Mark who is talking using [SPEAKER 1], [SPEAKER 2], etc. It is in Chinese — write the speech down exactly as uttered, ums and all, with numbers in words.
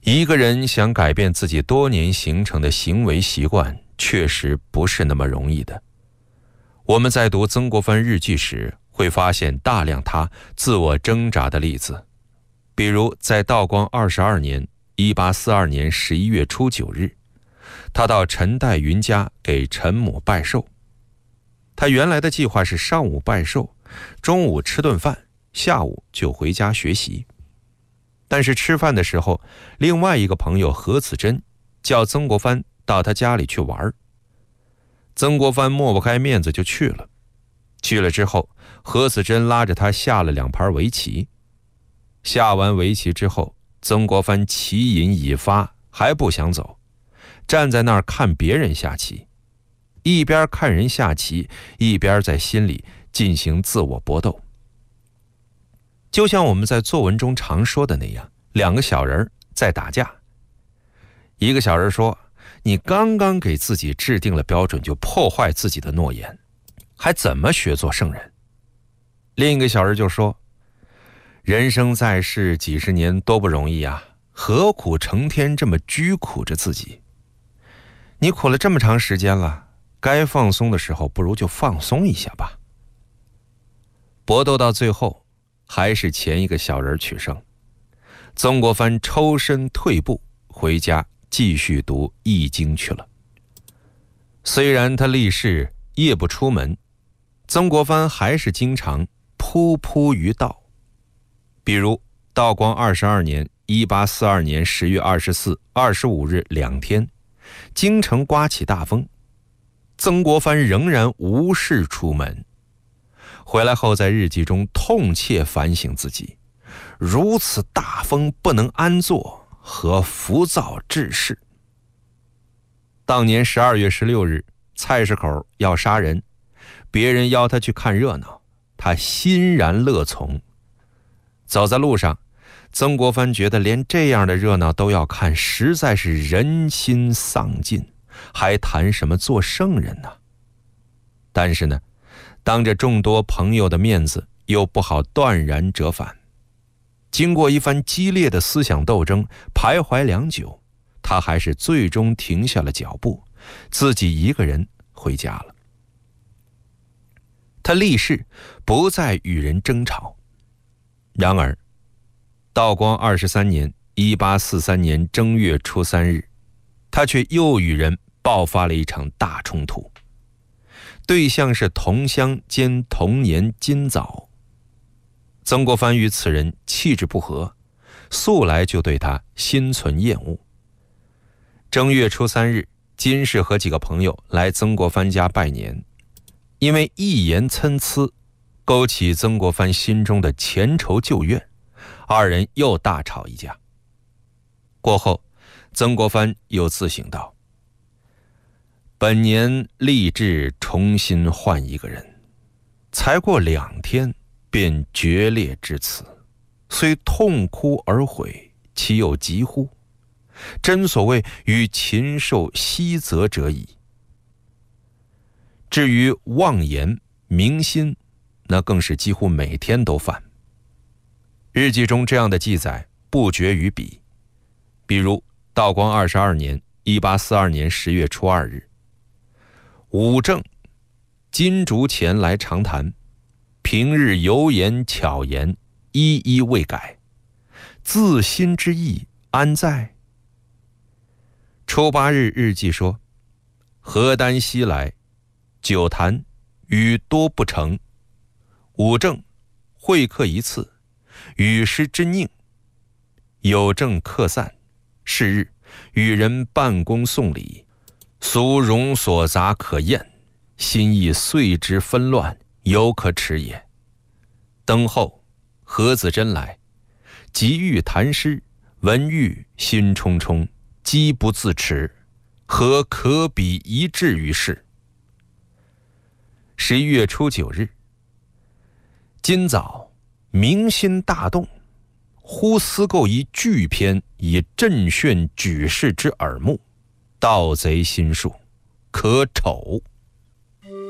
[SPEAKER 1] 一个人想改变自己多年形成的行为习惯，确实不是那么容易的。我们在读曾国藩日记时，会发现大量他自我挣扎的例子。比如在道光二十二年一八四二年十一月初九日，他到陈代云家给陈母拜寿。他原来的计划是上午拜寿，中午吃顿饭，下午就回家学习。但是吃饭的时候，另外一个朋友何子珍叫曾国藩到他家里去玩。曾国藩抹不开面子就去了。去了之后，何子珍拉着他下了两盘围棋。下完围棋之后，曾国藩棋瘾已发，还不想走，站在那儿看别人下棋，一边看人下棋，一边在心里进行自我搏斗。就像我们在作文中常说的那样，两个小人在打架。一个小人说，你刚刚给自己制定了标准，就破坏自己的诺言，还怎么学做圣人？另一个小人就说，人生在世几十年多不容易啊，何苦成天这么拘苦着自己？你苦了这么长时间了，该放松的时候不如就放松一下吧。搏斗到最后，还是前一个小人取胜。曾国藩抽身退步，回家继续读《易经》去了。虽然他立誓夜不出门，曾国藩还是经常扑扑于道。比如道光二十二年一八四二年十月二十四、二十五日两天，京城刮起大风，曾国藩仍然无事出门。回来后在日记中痛切反省自己，如此大风不能安坐，和浮躁致仕。当年十二月十六日，菜市口要杀人，别人邀他去看热闹，他欣然乐从。走在路上，曾国藩觉得连这样的热闹都要看，实在是人心丧尽，还谈什么做圣人呢？但是呢，当着众多朋友的面子，又不好断然折返。经过一番激烈的思想斗争，徘徊良久，他还是最终停下了脚步，自己一个人回家了。他立誓不再与人争吵。然而道光二十三年一八四三年正月初三日，他却又与人爆发了一场大冲突，对象是同乡兼同年金枣。曾国藩与此人气质不合，素来就对他心存厌恶。正月初三日，金氏和几个朋友来曾国藩家拜年，因为一言参差，勾起曾国藩心中的前仇旧怨，二人又大吵一架。过后，曾国藩又自省道，本年立志重新换一个人，才过两天便决裂至此，虽痛哭而悔，其有疾乎？真所谓与禽兽息泽者矣。至于妄言明心，那更是几乎每天都犯。日记中这样的记载不绝于笔。比如道光二十二年一八四二年十月初二日，武正金竹前来长谈，平日油言巧言，一一未改，自心之意安在？初八日日记说，何丹西来，久谈，语多不成。武正会客一次，语失之佞，有正客散。是日，与人办公送礼，俗容所杂可厌，心意遂之纷乱，犹可耻也。登后，何子珍来，急欲谈诗，闻欲心冲冲，饥不自持，何可比一致于世？十一月初九日，今早明心大动，忽思构一巨篇，以振炫举世之耳目，盗贼心术，可丑。